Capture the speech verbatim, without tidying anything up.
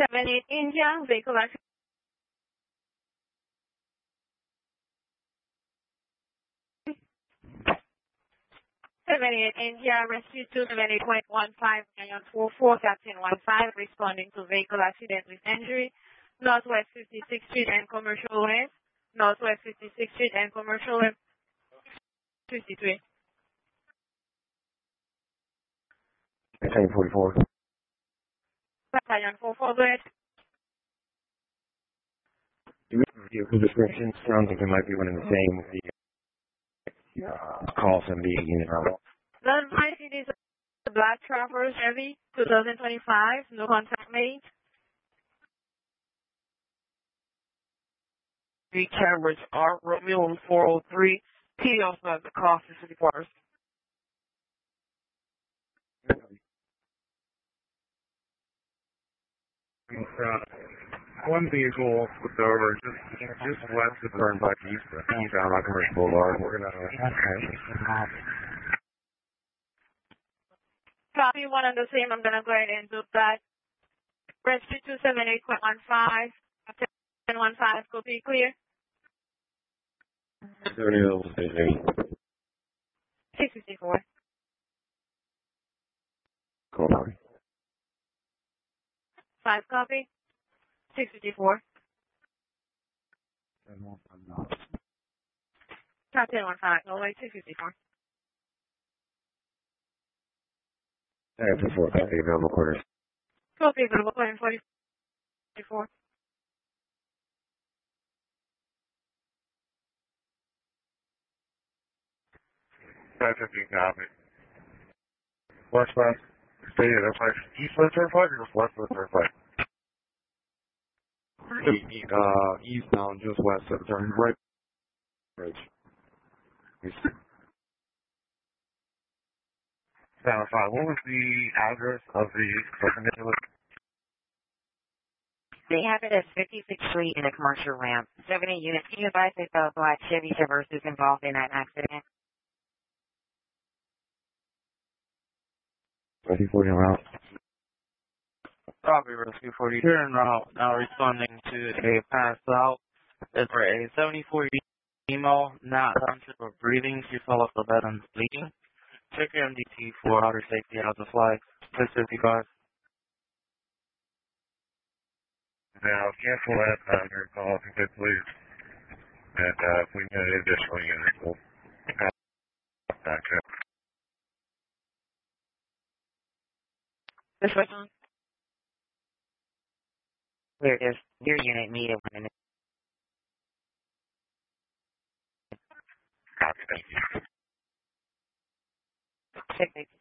seven eight India, vehicle accident. seven eight India, rescue two seven eight point one five nine four four, Captain one five, responding to vehicle accident with injury, Northwest fifty-sixth Street and Commercial Way, Northwest fifty-sixth Street and Commercial Way, fifty-three. Battalion forty-four. Battalion forty-four, go ahead. The vehicle description sounds like it might be one and the same with the uh, call seventy-eight unit route. The advice it is a Black Traverse Chevy twenty twenty-five, no contact made. The cameras are Romeo four oh three. He also has the cost of city cars. One vehicle flipped over just just west of the Turnpike East, down on Commercial Boulevard. We're gonna. Copy one and the same. I'm gonna go ahead and do that. Rescue two seven eight point one five, ten one five, copy clear. six fifty-four. Cool. Five copy. six fifty-four. Captain one five, no way, six fifty-four. That's a four, copy available quarters. Copy available, point forty-four. five fifty, copy. West west. Stay at F five. East west Turnpike or just west west Turnpike? Uh, eastbound, just west of the turn, right bridge. Sound five. What was the address of the perpendicular? They have it as fifty-sixth Street in a commercial ramp. seventy units. Can you advise if a black Chevy Traverse is involved in that accident? Rescue forty en route. Copy, Rescue forty here en route. Now responding to a pass out. It's for a seventy-four email, not conscious of breathing. She fell off the bed and bleeding. Check your M D T for outer safety out of the flag. six fifty-five. Now, cancel that uh, your call if you could, please. And uh, if we need additional units, we'll pass back up. This one? Where is your unit meet at one minute? Copy, thank you. Check